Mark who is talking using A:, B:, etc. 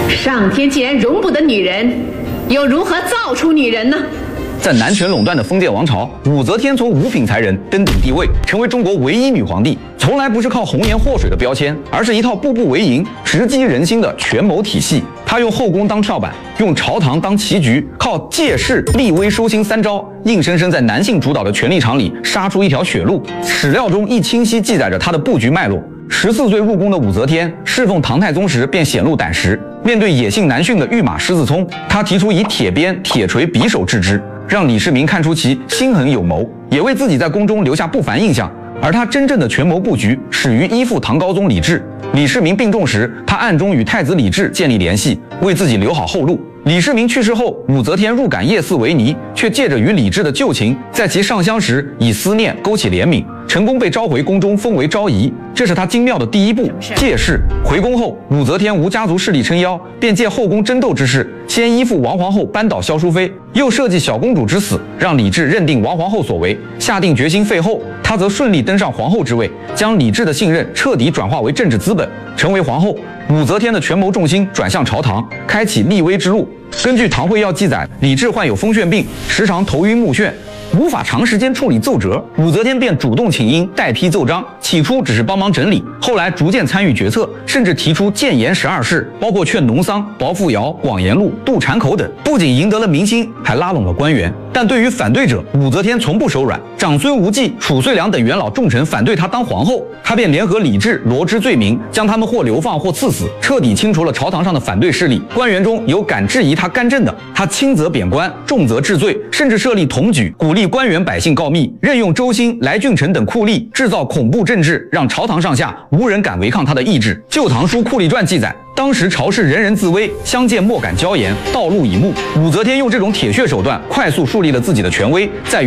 A: 上天既然容不得女人，又如何造出女人呢？
B: 在男权垄断的封建王朝，武则天从五品才人登顶帝位，成为中国唯一女皇帝，从来不是靠红颜祸水的标签，而是一套步步为营、直击人心的权谋体系。她用后宫当跳板，用朝堂当棋局，靠借势、立威、收心三招，硬生生在男性主导的权力场里杀出一条血路。史料中亦清晰记载着她的布局脉络。14岁入宫的武则天，侍奉唐太宗时便显露胆识。面对野性难驯的御马狮子聪，她提出以铁鞭、铁锤、匕首制之，让李世民看出其心狠有谋，也为自己在宫中留下不凡印象。而他真正的权谋布局始于依附唐高宗李治。李世民病重时，他暗中与太子李治建立联系，为自己留好后路。李世民去世后，武则天入感夜思维尼，却借着与李治的旧情，在其上香时以思念勾起怜悯，成功被召回宫中，封为昭仪。这是他精妙的第一步，借势。回宫后，武则天无家族势力撑腰，便借后宫争斗之势，先依附王皇后扳倒萧淑妃，又设计小公主之死，让李治认定王皇后所为，下定决心废后。她则顺利登上皇后之位，将李治的信任彻底转化为政治资本，成为皇后。武则天的权谋重心转向朝堂，开启立威之路。根据《唐会要》记载，李治患有风眩病，时常头晕目眩，无法长时间处理奏折，武则天便主动请缨代批奏章。起初只是帮忙整理，后来逐渐参与决策，甚至提出谏言12事，包括劝农桑、薄扶摇、广盐路、渡产口等，不仅赢得了民心，还拉拢了官员。但对于反对者，武则天从不手软。长孙无忌、褚遂良等元老重臣反对她当皇后，她便联合李治罗织罪名，将他们或流放或赐死，彻底清除了朝堂上的反对势力。官员中有敢质疑她干政的，她轻则贬官，重则治罪，甚至设立统举，鼓励官员百姓告密，任用周兴、来俊臣等酷吏，制造恐怖政治，让朝堂上下无人敢违抗她的意志。《旧唐书·酷吏传》记载，当时朝士人人自危，相见莫敢交言，道路以目。武则天用这种铁血手段，快速树立了自己的权威，在